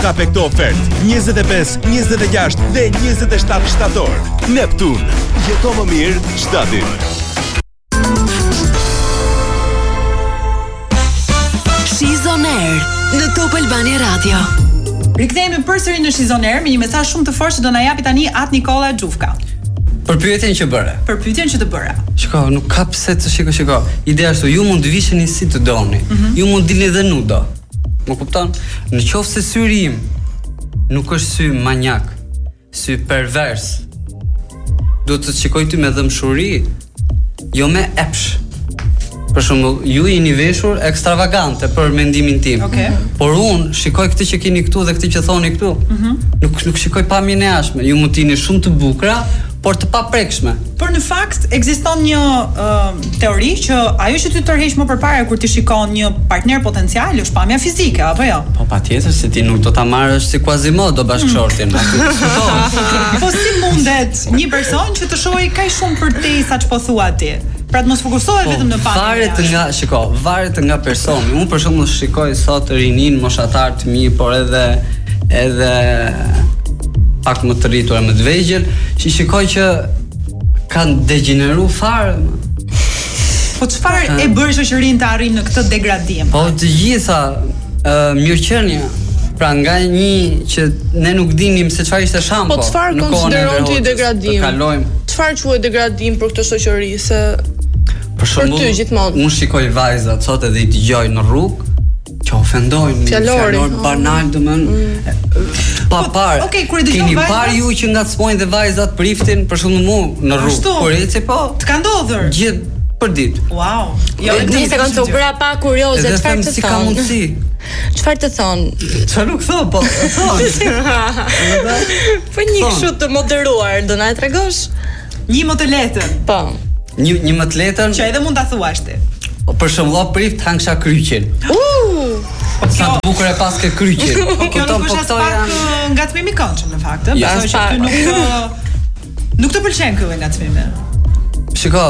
Kape këto ofertë 25, 26 dhe 27 shtator. Neptun, jeto më mirë çdo ditë. She's on Air në Top Albania Radio. Rikthehemi përsëri në She's on Air me një mesazh shumë të fortë që do na japi tani At Nikola Xhufka. Për pyetjen që bëre. Për pyetjen që të bëra. Shiko, nuk ka pse të shiko. Ideja është ju mund të visheni si të doni. Ju mund dilni dhe nudo. Më kupton? Në qoftë se syri im nuk është sy manjak, sy pervers, duhet të shikoj ty me dëmshuri, jo me epsh. Për shembull, ju jeni veshur ekstravagante për mendimin tim. Por unë shikoj këtë që keni këtu dhe këtë që thoni këtu. Nuk shikoj pamjen e jashtme. Ju mund të jeni shumë të bukura, por të paprekshme. Por në fakt ekziston një teori që ajo që ty tërheq më përpara kur ti shikon një partner potencial është pamja fizike, apo jo? Po patjetër se ti nuk do ta marrësh si Quasimodo bashkëshortin. Po si mundet një person që të shohë kaq shumë për te sa ç'po thua ti? Pra të mos fokusohet vetëm në pamje. Varet nga personi. Unë për shembull shikoj sot rinin moshatar të mi, por edhe pak më të rritur e më të vegjël, që shikoj që kanë degeneru fare. Po çfarë e bëri shoqërinë të arrijë në këtë degradim? Po të gjitha mirëqenia. Pra nga një që ne nuk dinim se çfarë ishte shampo. Po çfarë konsideron ti degradim? Çfarë quhet degradim për këtë shoqëri? Se për shembull, unë shikoj vajzat sot edhe I dëgjoj në rrugë që ofendojnë fjalor banal domethënë pa parë. Keni parë ju që ngacmojnë dhe vajzat priftin për shembull mua në rrugë. Por eci po. Të ka ndodhur. Gjithë për ditë. Wow. Jo, një sekondë të bëra pa kurioze, çfarë të thon? Si ka mundsi? Çfarë të thon? Çfarë nuk thon, po thon. Po një kështu të moderuar, do na e tregosh? Një më të letën. Po. Një më të letën. Që edhe mund ta thuash ti. Për shembull, prift hangsha kryqin. Sa të bukur e pas ke kryqin. Kjo nuk është as pak ngacmim I këndshëm në fakt, besoj që ty nuk të pëlqen ky ngacmim. Shiko,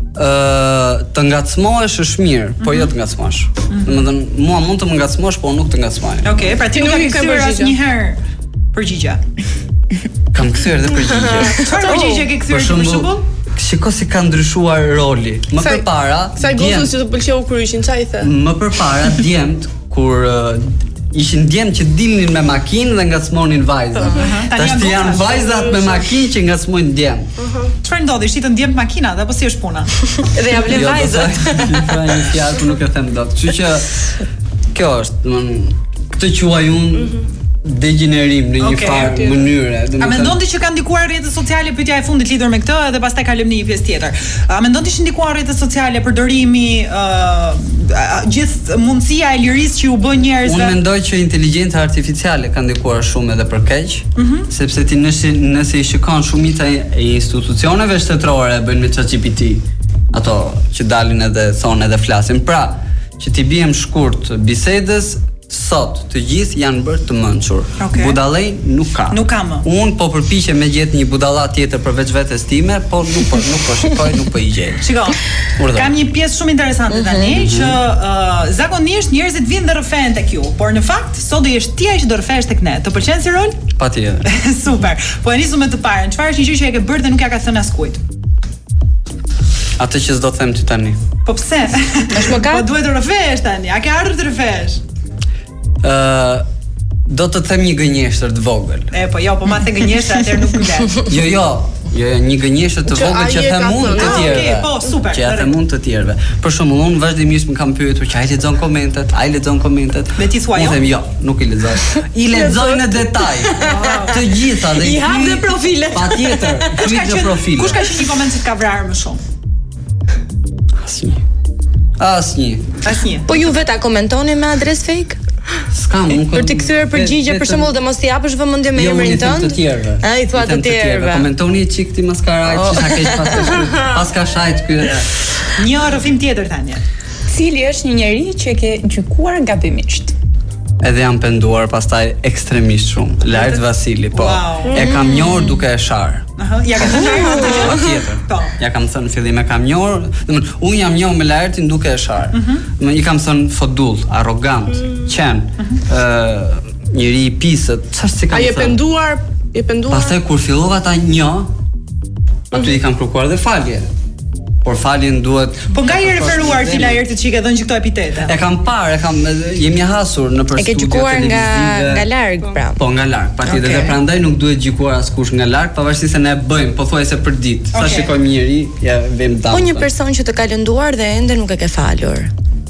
të ngacmohesh është mirë, po jo të ngacmosh. Domethënë, mua mund të më ngacmosh, por nuk të ngacmoj. Okej, pra ti nuk ke kthyer asnjëherë përgjigje. Kam kthyer edhe përgjigje. Çfarë përgjigje ke kthyer për shembull? Shiko si ka ndryshuar roli. Më përpara, sa gozës që të pëlqeu kryqin, çfarë I the? Më përpara djemt kur ishin djemt që dilnin me makinë dhe ngacmonin vajzat. Tash janë vajzat me makinë që ngacmojnë djemt. Çfarë ndodhi? Shitën djemt makinat apo si është puna? Dhe ja vlen vajzat. Ka një fjalë nuk e them dot. Kështu që kjo është, domethënë, këtë quaj unë degenerim në një farë mënyre. A mendon ti që kanë ndikuar rrjetet sociale, pyetja e fundit lidhur me këtë edhe pastaj kalojmë në një pjesë tjetër. A mendon ti që ndikuar rrjetet sociale, përdorimi, gjithë mundësia e lirisë që u bën njerëzve? Unë mendoj që inteligjenca artificiale ka ndikuar shumë edhe për keq, sepse ti nëse I shikon shumica e institucioneve shtetërore bëjnë me ChatGPT, ato që dalin edhe thonë edhe flasin. Pra, që ti bijem shkurt bisedës, sot të gjithë janë bërë të mençur. Budallej nuk ka. Nuk ka më. Unë po përpiqem me gjetë një budalla tjetër përveç vetes time, po nuk po shikoj, nuk po I gjej. Shiko. Kam një pjesë shumë interesante tani që zakonisht njerëzit vinë dhe rrëfehen tek ju, por në fakt sot do jesh ti ai që do rrëfehesh tek ne. Të pëlqen si rol? Patjetër. Super. Po e nisëm me të parën. Çfarë është një gjë që e ke bërë dhe nuk ja ka thënë askujt? Atë që s'do të them ti tani. Po pse? Është më ka? Po duhet të rrëfehesh tani. A ke ardhur të rrëfehesh? Do të them një gënjeshtër të vogël. Po jo, po ma the gënjeshtër atëherë nuk pyet. Jo, një gënjeshtër të vogël që them unë të tjerëve. Po, super. Që them unë të tjerëve. Për shembull, unë vazhdimisht më kam pyetur që ai lexon komentet, Dhe ti thua jo? Unë them jo, nuk I lexoj. I lexoj në detaj. Të gjitha dhe I hap në profilet. Patjetër, klik në profile. Kush ka qenë një koment që ka vrarë më shumë? Asnjë. Po ju vetë komentoni me adres fake? S'kam, për të kthyer përgjigje për shembull dhe mos t'i japësh vëmendje me emrin tënd. Jo, të tjerëve. Ai thua të tjerëve. Komentoni çik ti maskaraj, që sa keq pas ka shajt ky. Një rrëfim tjetër tani. Cili është një njeri që ke gjykuar gabimisht? Edhe jam penduar pastaj ekstremisht shumë. Lart Vasili, po. E kam njohur duke e shar. Ja ka thënë atë gjë tjetër. Po. Ja kam thënë në fillim e kam njohur, domethënë unë jam njohur me Lartin duke e shar. I kam thënë fodull, arrogant, qen. njëri i pisët, çfarë si kam thënë? Je penduar? Pastaj kur fillova ta njoh, aty i kam kërkuar dhe falje. Por faljen duhet. Po nga i referuar ti la herë të çike dhënë këto epitete? E kam parë, jemi hasur në për studio televizive. E ke gjykuar nga larg pra. Po nga larg, patjetër dhe prandaj nuk duhet gjykuar askush nga larg, pavarësisht se ne e bëjmë pothuajse për ditë. Sa shikojmë një njerëz, ja vëm dam. Po një person që të ka lënduar dhe ende nuk e ke falur.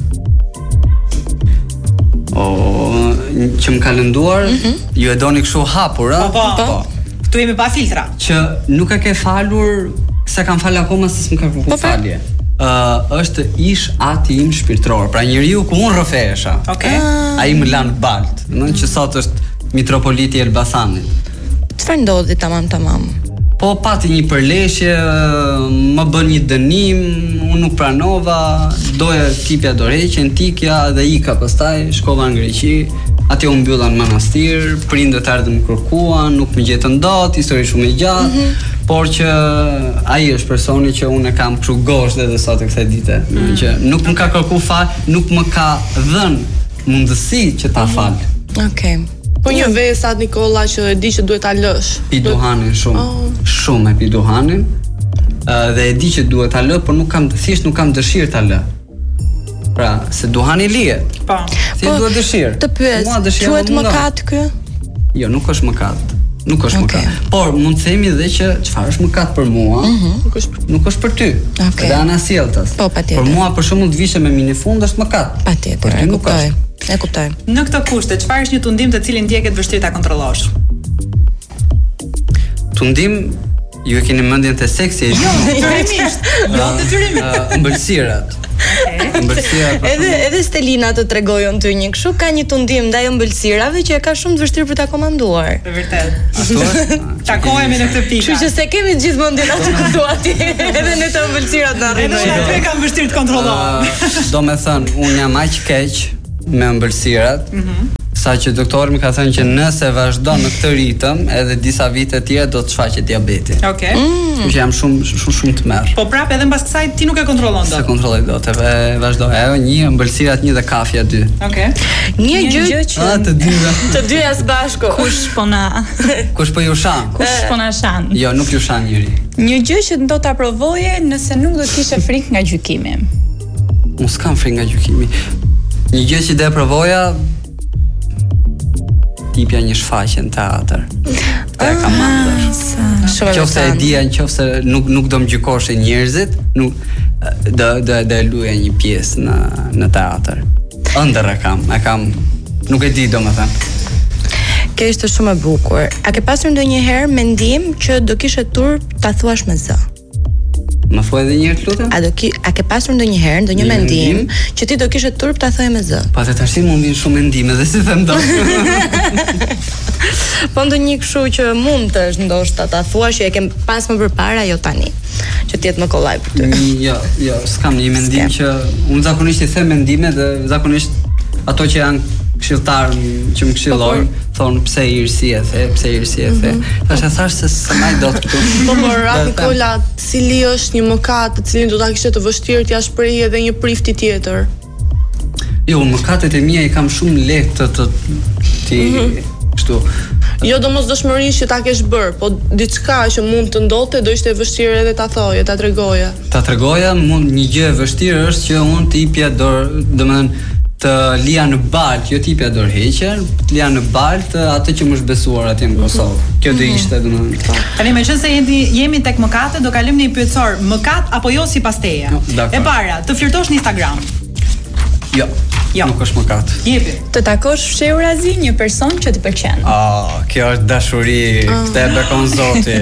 Që më ka lënduar, ju e doni kështu hapur, a? Po. Këtu jemi pa filtra. Që nuk e ke falur, se kam falë akoma se s'm ka kërkuar falje. Është ish ati im shpirtëror, pra njeriu ku unë rrëfehesha. Ai më lan balt, domethënë që sot është mitropoliti i Elbasanit. Çfarë ndodhi tamam? Po pati një përleshje, më bën një dënim, unë nuk pranova, doja tipja dorëheqjen, tikja dhe ika pastaj, shkova në Greqi, atje u mbylla në manastir, prindët ardhën më kërkuan, nuk më gjetën dot, histori shumë e gjatë, por që ai është personi që unë e kam kështu goshtë edhe sot e kësaj dite, që nuk më ka kërkuar fal, nuk më ka dhënë mundësi që ta fal. Okej. Po një vesat Nikola që e di që duhet ta lësh. Pi duhanin shumë e pi duhanin. Dhe e di që duhet ta lë, por thjesht nuk kam dëshirë ta lë. Pra, se duhani lihet. Po. Si duhet dëshirë. Të pyes, quhet mëkat ky? Jo, nuk është mëkat. Nuk është mëkat. Por mund të themi edhe që çfarë është mëkat për mua, nuk është për ty. Dhe ana sjelltas. Po, patjetër. Për mua për shembull të vishe me minifund është mëkat. Patjetër, e kuptoj. Në këto kushte, çfarë është një tundim të cilin ndjeket vështirë ta kontrollosh? Tundim, ju e keni mendjen te seksi? Jo, detyrimisht. Ëmbëlsirat. Edhe Stelina të tregojon ty një kështu, ka një tundim ndaj ëmbëlsirave që e ka shumë të vështirë për ta komanduar. Është vërtet. Takohemi në këtë pikë. Kështu që se kemi gjithmonë atë që thua ti, edhe në të ëmbëlsirat na arrin. Edhe atë kam vështirë të kontrolloj. Domethënë, unë jam aq keq me ëmbëlsirat, sa që doktori më ka thënë që nëse vazhdon në këtë ritëm, edhe disa vite tjera do të shfaqet diabeti. Okej. Që jam shumë të merr. Po prapë edhe mbas kësaj ti nuk e kontrollon dot. Se kontrolloj dot, edhe vazhdoj. Ajo një ëmbëlsirat, një dhe kafja 2. Okej. Një gjë që të dyja. Të dyja së bashku. Kush po ju shan? Kush po na shan? Jo, nuk ju shan njëri. Një gjë që do ta provoje nëse nuk do të kishe frikë nga gjykimi. Unë s'kam frikë nga gjykimi. Një gjë që do e provoja, tipja një shfaqje në teatr. Këtë e kam mandër. Qofse e dija, qofse nuk do më gjykoshe njerëzit, nuk do luaja një pjesë në teatr. Ëndër e kam, nuk e di domethënë. Kjo ishte shumë e bukur. A ke pasur ndonjëherë mendim që do kishe turp ta thuash me zë? Më thuaj edhe një herë lutem? A ke pasur ndonjëherë ndonjë mendim që ti do kishe turp ta thoje me zë? Po tash mund vinë shumë mendime dhe si them dot. Po ndonjë kështu që mund të është ndoshta ta thuash që e kem pas më përpara, jo tani. Që të jetë më kollaj për ty. Jo, s'kam një mendim që unë zakonisht i them mendime dhe zakonisht ato që janë këshilltar që më këshillojnë thonë pse irsi e the. Tash e thash se s'maj dot këtu. Po Nikola, cili është një mëkat të cilin do ta kishe të vështirë t'ia shprehë edhe një prifti tjetër? Jo, mëkatet e mia i kam shumë lehtë të kështu. Jo domosdoshmërisht që ta kesh bër, po diçka që mund të ndodhte do ishte e vështirë edhe ta thoje, ta tregoje. Ta tregoja, një gjë e vështirë është që unë të jepja dorë, domethënë të lija në baltë, jo tipja dorëheqjen, të lija në baltë atë që më është besuar atje në Kosovë. Kjo do ishte domethënë. Tani meqense jemi tek mëkatet, do kalojmë në një pyetësor, mëkat apo jo sipas teje? E para, të flirtosh në Instagram. Jo. Nuk është mëkat. Jepi. Të takosh fshehurazi një person që të pëlqen. Kjo është dashuri, këtë e bekon Zoti.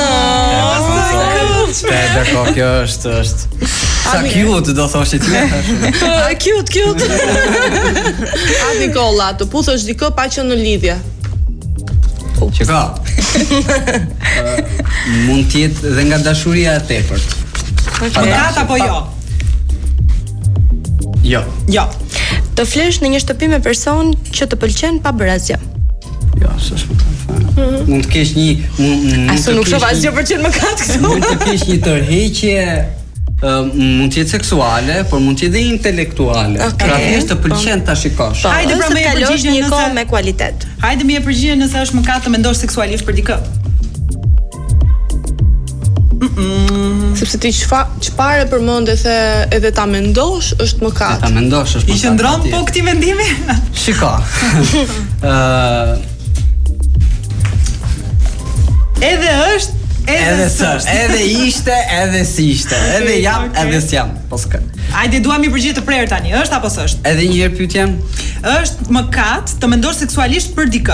Kjo është. Sa cute do thoshë ti? Cute. Nikola, të puthësh dikë pa qenë në lidhje. Çka? Mund të jetë edhe nga dashuria e tepërt. Mëkat apo jo? Jo. Të flesh në një shtëpi me person që të pëlqen pa bërë asgjë. Jo, s'është mëkat. Mund të kesh një Asu nuk shoh asgjë për çel mëkat këtu. Mund të kesh një tërheqje mund të jetë seksuale, por mund të jetë dhe intelektuale. Pra thjesht të pëlqen ta shikosh. Hajde pra me kalosh një kohë me kualitet. Hajde më e përgjigje nëse është mëkat të mendosh seksualisht për dikë. Sepse ti çfarë përmend edhe ta mendosh është mëkat. Ta mendosh është mëkat. I qëndron po këtij mendimi? Shiko. Edhe është Edhe s'është, edhe ishte, edhe s'ishte, edhe jam, edhe s'jam, po s'ka. Hajde, duam i përgjigje të prerë tani, është apo s'është? Edhe një herë pyetjem. Është mëkat të mendosh seksualisht për dikë.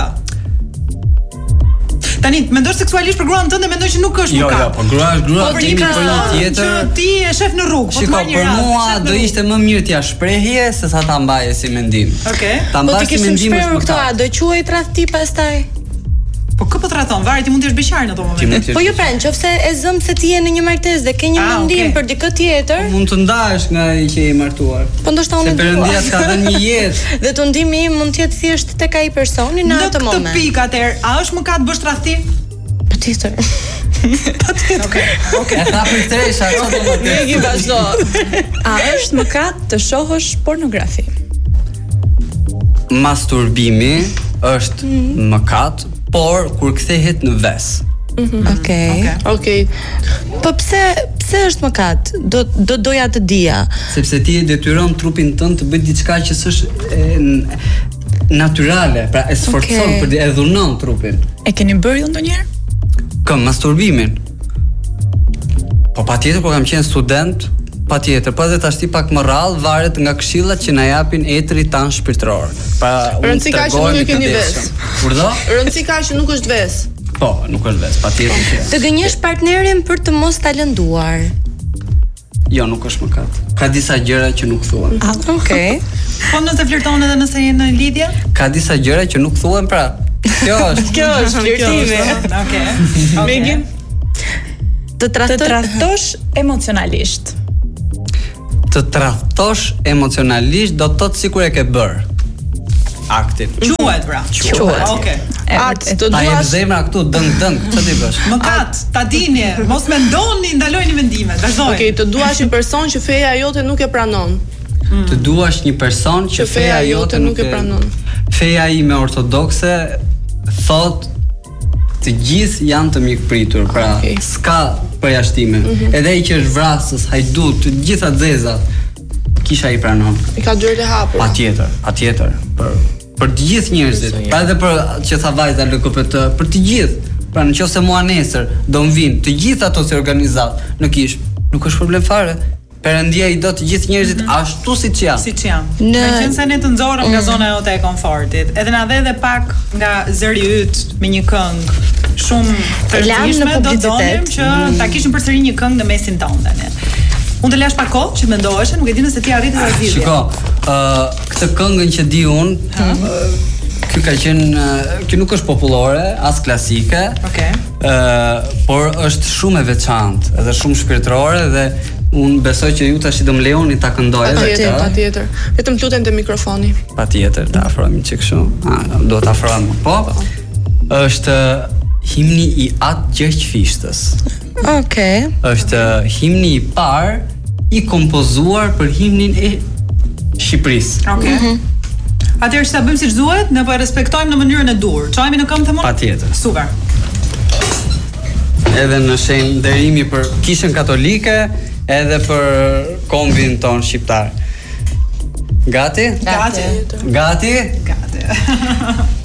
Tani, të mendosh seksualisht për gruan tënde, mendoj që nuk është mëkat. Jo, po grua është grua, për timi për një tjetër. Që ti e shef në rrugë, po të marr një radhë. Shiko, për mua do ishte më mirë t'ja shprehje se sa ta mbaje si mendim. Okej. Ta mbash si mendim është mëkat. Këto, a do quhet tradhti pastaj? Po kë po tradhton? Varet, ti mund të jesh beqar në ato momente. Po jo pra, nëse e zëm se ti je në një martesë dhe ke një mendim për dikë tjetër, mund të ndahesh nga ai që je i martuar. Po ndoshta unë dua. Se Perëndia ka dhënë një jetë. Dhe tundimi im mund të jetë thjesht tek ai personi në atë moment. Në këtë pikë atëherë, a është mëkat bësh tradhti? Patjetër. Okej. E tha për tresha, çfarë do të thotë? Vazhdo. A është mëkat të shohësh pornografi? Masturbimi është mëkat, por kur kthehet në ves. Okej. Po pse është mëkat? Doja të dija. Sepse ti e detyron trupin tënd të bëj diçka që s'është natyrale, pra e sforcon për e dhunon trupin. E keni bërë ju ndonjëherë? Masturbimin. Po patjetër, kur kam qenë student, patjetër, po edhe tash ti pak më rrallë varet nga këshillat që na japin etrit tan shpirtëror. Pra, rëndësi ka që nuk e keni ves. Kurdo? Rëndësi ka që nuk është ves. Po, nuk është ves, patjetër. Të gënjesh partnerin për të mos ta lënduar. Jo, nuk është mëkat. Ka disa gjëra që nuk thuhen. Okej. Po nëse flirton edhe nëse jeni në lidhje? Ka disa gjëra që nuk thuhen, pra. Kjo është flirtimi. Okej. Megin, të tradhtosh emocionalisht. Të tradhtosh emocionalisht do të thotë sikur e ke bër aktin. Quhet pra. Okej. Akt të duash. Ta jep duash. zemra këtu dëng, çfarë ti bësh? Mëkat, ta dini, mos mendoni, ndalojini mendimet. Vazhdoni. Okej, të duash një person që feja jote nuk e pranon. Të duash një person që feja jote nuk e pranon. Feja ime ortodokse thot të gjithë janë të mikpritur, pra s'ka përjashtime. Edhe ai që është vrasës, hajdut, të gjitha xezat, kisha i pranon. I ka dyert e hapura. Patjetër. Për të gjithë njerëzit, pra edhe për që tha vajza LGBT, për të gjithë. Pra nëse mua nesër do më vinë të gjithë ato si organizat në kish, nuk është problem fare. Perëndia i do të gjithë njerëzit ashtu siç janë. Siç janë. Meqense ne të nxorëm nga zona jote e komfortit, edhe na dhe pak nga zëri yt me një këngë shumë të rëndësishme, do donim që ta kishim përsëri një këngë në mesin tonë tani. Unë të lash pak kohë që mendohesh, nuk e di nëse ti arriti ta zgjidhje. Shiko, këtë këngën që di unë, ky ka qenë, që nuk është popullore, as klasike. Por është shumë e veçantë, edhe shumë shpirtërore dhe unë besoj që ju tash do më lejoni ta këndoj edhe. Patjetër. Vetëm lutem te mikrofoni. Patjetër, ta afrohemi çik kështu. Do ta afrohem. Po. Është himni i Atë Gjergjfishtës. Okej. Është himni i parë i kompozuar për himnin e Shqipërisë. Okej. Atëherë sa bëjmë siç duhet, ne po e respektojmë në mënyrën e dur. Çojmë në këmbë themon? Patjetër. Super. Edhe në shenjë nderimi për Kishën Katolike, edhe për kombin ton shqiptar. Gati? Gati. Gati? Gati.